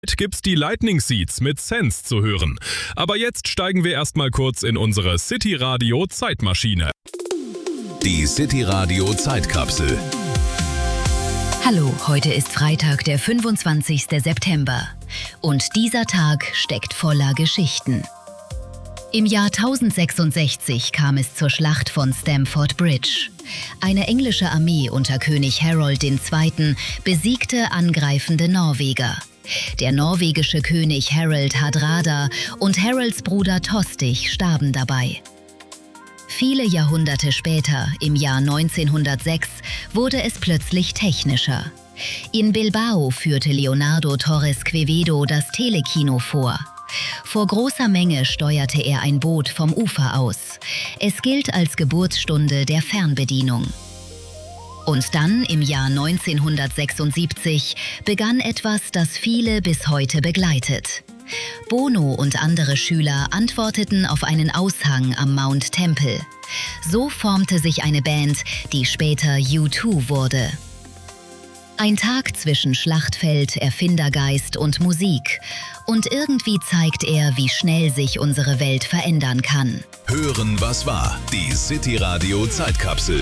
Gibt's die Lightning Seeds mit Sense zu hören. Aber jetzt steigen wir erstmal kurz in unsere City Radio Zeitmaschine. Die City Radio Zeitkapsel. Hallo, heute ist Freitag, der 25. September. Und dieser Tag steckt voller Geschichten. Im Jahr 1066 kam es zur Schlacht von Stamford Bridge. Eine englische Armee unter König Harold II. Besiegte angreifende Norweger. Der norwegische König Harald Hardrada und Harolds Bruder Tostig starben dabei. Viele Jahrhunderte später, im Jahr 1906, wurde es plötzlich technischer. In Bilbao führte Leonardo Torres Quevedo das Telekino vor. Vor großer Menge steuerte er ein Boot vom Ufer aus. Es gilt als Geburtsstunde der Fernbedienung. Und dann, im Jahr 1976, begann etwas, das viele bis heute begleitet. Bono und andere Schüler antworteten auf einen Aushang am Mount Temple. So formte sich eine Band, die später U2 wurde. Ein Tag zwischen Schlachtfeld, Erfindergeist und Musik. Und irgendwie zeigt er, wie schnell sich unsere Welt verändern kann. Hören, was war. Die City Radio Zeitkapsel.